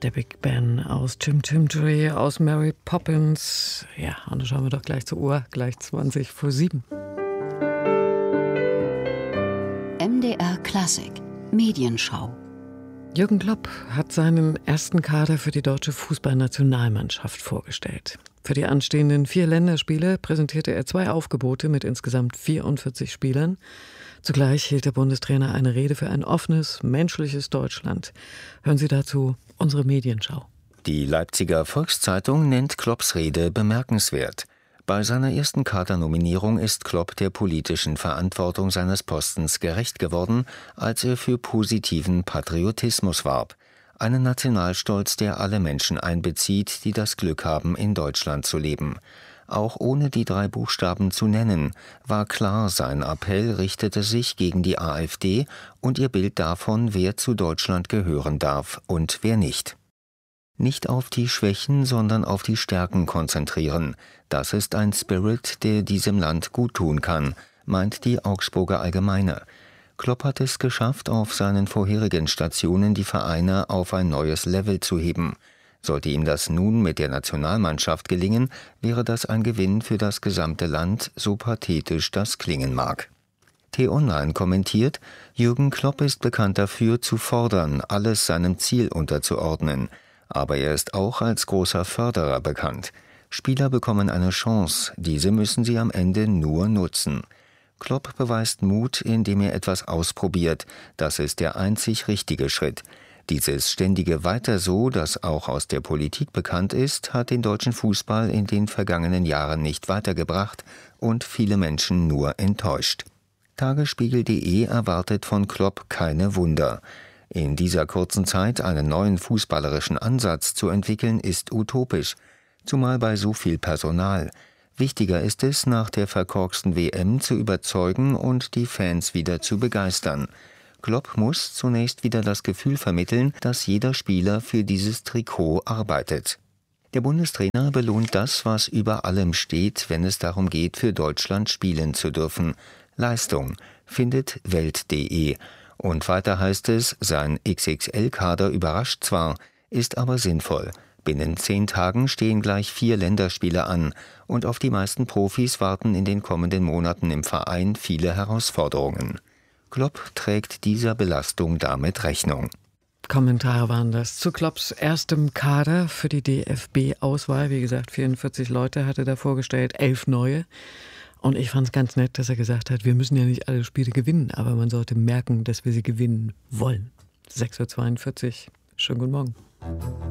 Der Big Ben aus Chim Chim Tree, aus Mary Poppins. Ja, und dann schauen wir doch gleich zur Uhr, gleich 7:20. MDR Klassik, Medienschau. Jürgen Klopp hat seinen ersten Kader für die deutsche Fußballnationalmannschaft vorgestellt. Für die anstehenden 4 Länderspiele präsentierte er 2 Aufgebote mit insgesamt 44 Spielern. Zugleich hielt der Bundestrainer eine Rede für ein offenes, menschliches Deutschland. Hören Sie dazu unsere Medienschau. Die Leipziger Volkszeitung nennt Klopps Rede bemerkenswert. Bei seiner ersten Kadernominierung ist Klopp der politischen Verantwortung seines Postens gerecht geworden, als er für positiven Patriotismus warb. Einen Nationalstolz, der alle Menschen einbezieht, die das Glück haben, in Deutschland zu leben. Auch ohne die 3 Buchstaben zu nennen, war klar, sein Appell richtete sich gegen die AfD und ihr Bild davon, wer zu Deutschland gehören darf und wer nicht. Nicht auf die Schwächen, sondern auf die Stärken konzentrieren. Das ist ein Spirit, der diesem Land guttun kann, meint die Augsburger Allgemeine. Klopp hat es geschafft, auf seinen vorherigen Stationen die Vereine auf ein neues Level zu heben. Sollte ihm das nun mit der Nationalmannschaft gelingen, wäre das ein Gewinn für das gesamte Land, so pathetisch das klingen mag. T-Online kommentiert, Jürgen Klopp ist bekannt dafür, zu fordern, alles seinem Ziel unterzuordnen. Aber er ist auch als großer Förderer bekannt. Spieler bekommen eine Chance, diese müssen sie am Ende nur nutzen. Klopp beweist Mut, indem er etwas ausprobiert. Das ist der einzig richtige Schritt. Dieses ständige Weiter so, das auch aus der Politik bekannt ist, hat den deutschen Fußball in den vergangenen Jahren nicht weitergebracht und viele Menschen nur enttäuscht. Tagesspiegel.de erwartet von Klopp keine Wunder. In dieser kurzen Zeit einen neuen fußballerischen Ansatz zu entwickeln, ist utopisch, zumal bei so viel Personal. Wichtiger ist es, nach der verkorksten WM zu überzeugen und die Fans wieder zu begeistern. Klopp muss zunächst wieder das Gefühl vermitteln, dass jeder Spieler für dieses Trikot arbeitet. Der Bundestrainer belohnt das, was über allem steht, wenn es darum geht, für Deutschland spielen zu dürfen. Leistung, findet Welt.de. Und weiter heißt es, sein XXL-Kader überrascht zwar, ist aber sinnvoll. Binnen 10 Tagen stehen gleich 4 Länderspiele an und auf die meisten Profis warten in den kommenden Monaten im Verein viele Herausforderungen. Klopp trägt dieser Belastung damit Rechnung. Kommentare waren das zu Klopps erstem Kader für die DFB-Auswahl. Wie gesagt, 44 Leute hatte er vorgestellt, 11 neue. Und ich fand es ganz nett, dass er gesagt hat, wir müssen ja nicht alle Spiele gewinnen, aber man sollte merken, dass wir sie gewinnen wollen. 6:42 Uhr. Schönen guten Morgen.